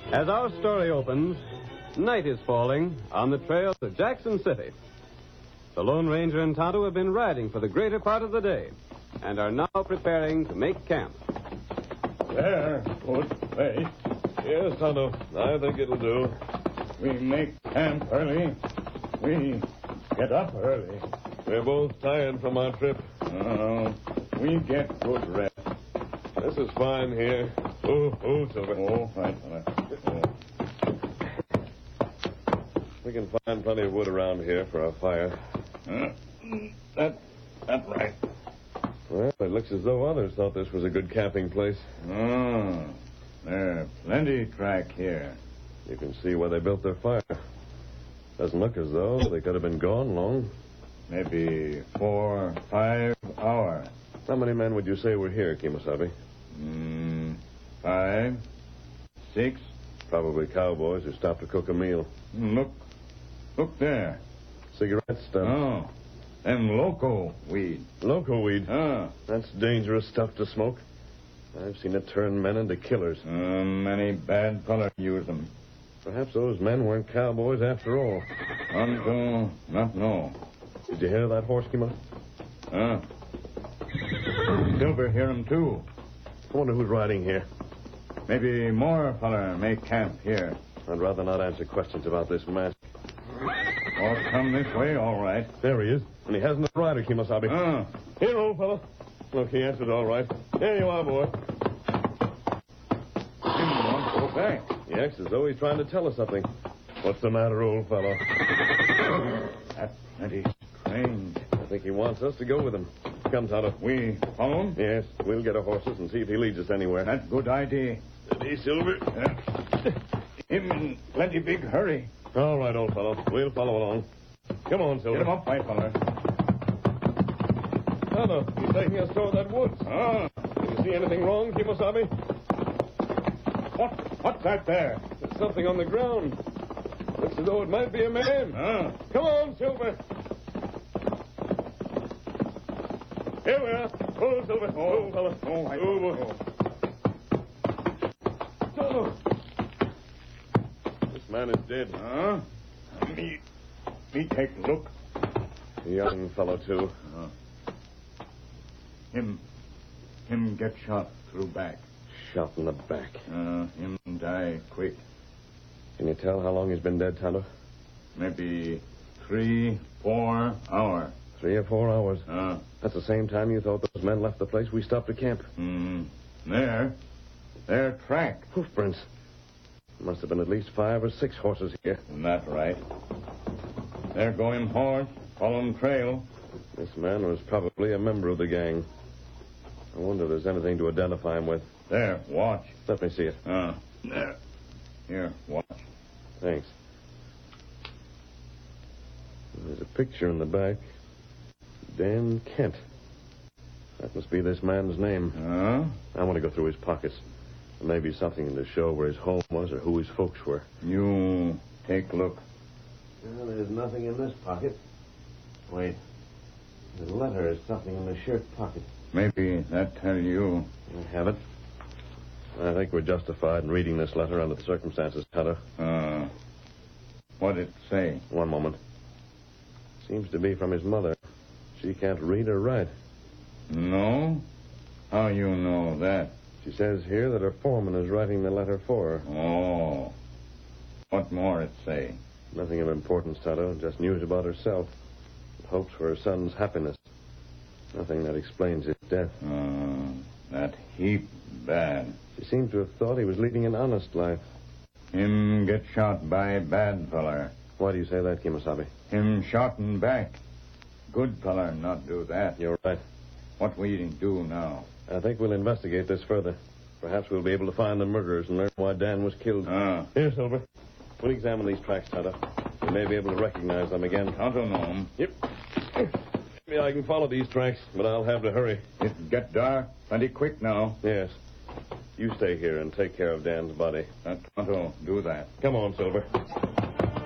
As our story opens, night is falling on the trail to Jackson City. The Lone Ranger and Tonto have been riding for the greater part of the day and are now preparing to make camp. There, good place. Yes, Tonto. I think it'll do. We make camp early. We get up early. We're both tired from our trip. We get good rest. This is fine here. Oh, Silver. Oh, right, fella. We can find plenty of wood around here for our fire. That's right. Well, it looks as though others thought this was a good camping place. There's plenty track here. You can see where they built their fire. Doesn't look as though they could have been gone long. Maybe 4 or 5 hours. How many men would you say were here, Kemosabe? 5, 6. Probably cowboys who stopped to cook a meal. Look there. Cigarette stuff. Them loco weed. Loco weed? That's dangerous stuff to smoke. I've seen it turn men into killers. Many bad fellas use them. Perhaps those men weren't cowboys after all. Until not know. Did you hear that horse, Kemo? Silver hear him too. I wonder who's riding here. Maybe more feller make camp here. I'd rather not answer questions about this mask. Or come this way, all right. There he is. And he hasn't a rider, Kemosabe. Here, old fellow. Look, he answered all right. There you are, boy. Him want to go back. He acts as though he's trying to tell us something. What's the matter, old fellow? That's plenty strange. I think he wants us to go with him. Come, Tonto. We follow him? Yes, we'll get our horses and see if he leads us anywhere. That's good idea. Steady, Silver. Him in plenty big hurry. All right, old fellow. We'll follow along. Come on, Silver. Get him up, my feller. Tonto, he's taking us toward that woods. Did you see anything wrong, Kemosabe? What's that there? There's something on the ground. Looks as though it might be a man. Come on, Silver. Here we are. Oh, Silver. Oh, fella. Tonto. This man is dead. Me take a look. A young fellow, too. Him get shot through back. Shot in the back. Him die quick. Can you tell how long he's been dead, Tonto? Maybe 3, 4 hours. 3 or 4 hours. That's the same time you thought those men left the place we stopped to camp. Their track. Hoof prints. Must have been at least 5 or 6 horses here. That's right. They're going horse, following trail. This man was probably a member of the gang. I wonder if there's anything to identify him with. There, watch. Let me see it. There. Here, watch. Thanks. There's a picture in the back. Dan Kent. That must be this man's name. I want to go through his pockets. There may be something to show where his home was or who his folks were. You take a look. Well, there's nothing in this pocket. Wait. The letter is something in the shirt pocket. Maybe that tell you. I have it. I think we're justified in reading this letter under the circumstances, Tonto. What'd it say? One moment. Seems to be from his mother. She can't read or write. No? How you know that? She says here that her foreman is writing the letter for her. Oh. What more it say? Nothing of importance, Tonto. Just news about herself. Hopes for her son's happiness. Nothing that explains his death. That heap bad. She seems to have thought he was leading an honest life. Him get shot by bad feller. Why do you say that, Kemosabe? Him shot in back. Good feller not do that. You're right. What we do now? I think we'll investigate this further. Perhaps we'll be able to find the murderers and learn why Dan was killed. Here, Silver. We'll examine these tracks, Tonto. We may be able to recognize them again. Tonto know 'em. Yep. Maybe I can follow these tracks, but I'll have to hurry. It get dark plenty quick now. Yes. You stay here and take care of Dan's body. Tonto do that. Come on, Silver.